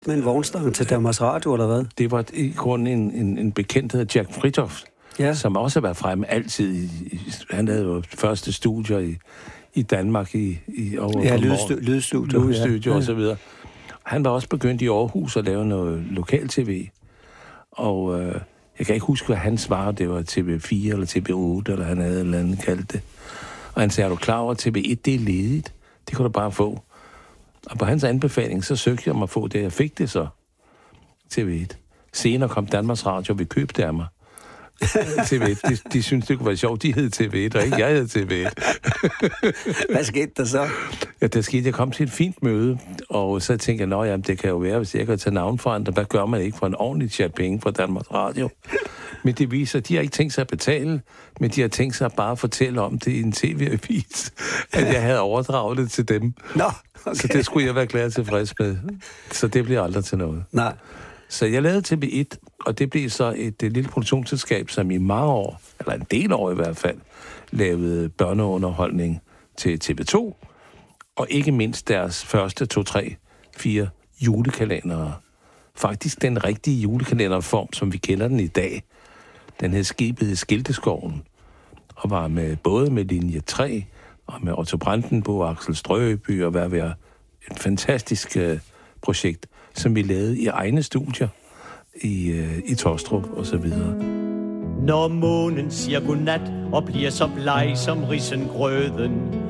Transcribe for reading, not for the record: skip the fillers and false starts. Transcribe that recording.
Med en vognstang til Danmarks Radio, eller hvad? Det var i grunden en bekendt, der hedder Jack Fritoft, som også har været fremme altid. Han havde jo første studier i Danmark lydstudio og så videre. Han var også begyndt i Aarhus at lave noget lokal-tv. Og jeg kan ikke huske, hvad han svarede. Det var TV4 eller TV8, eller han havde et eller andet kaldt det. Og han sagde, er du klar over, at TV1 det er ledigt? Det kunne du bare få. Og på hans anbefaling, så søgte jeg om at få det. Jeg fik det så. TV1. Senere kom Danmarks Radio, vi købte af mig. TV1. De syntes, det kunne være sjovt. De hed TV1, og ikke jeg hed TV1. Hvad skete der så? Ja, der skete, jeg kom til et fint møde, og så tænkte jeg, jamen, det kan jo være, hvis jeg kan tage navnforandre, hvad gør man ikke for en ordentlig chat penge fra Danmarks Radio? Men det viser, de har ikke tænkt sig at betale, men de har tænkt sig at bare fortælle om det i en tv-avis, at jeg havde overdraget det til dem. Nå, okay. Så det skulle jeg være glad og tilfreds med. Så det bliver aldrig til noget. Nej. Så jeg lavede TV1, og det blev så et lille produktionsselskab, som i mange år, eller en del år i hvert fald, lavede børneunderholdning til TV2, og ikke mindst deres første 2, 3, 4 julekalendere. Faktisk den rigtige julekalenderform, som vi kender den i dag. Den hed Skibet i Skilteskoven, og var med både med linje 3, og med Otto Brandenburg, Axel Strøby, og hvad ved jeg. Et fantastisk projekt, som vi lavede i egne studier i Tostrup og så videre. Når månen siger godnat og bliver så bleg som risengrøden,